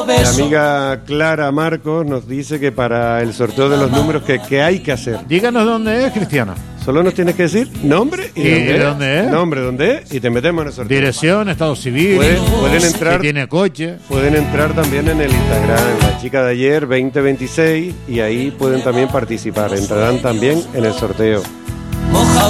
Mi amiga Clara Marcos nos dice que para el sorteo de los números que hay que hacer. Díganos dónde es, Cristiano. Solo nos tienes que decir nombre y dónde es. Nombre, dónde es, y te metemos en el sorteo. Dirección, estado civil. Pueden entrar. Si tiene coche. Pueden entrar también en el Instagram, La Chica de Ayer 2026, y ahí pueden también participar. Entrarán también en el sorteo.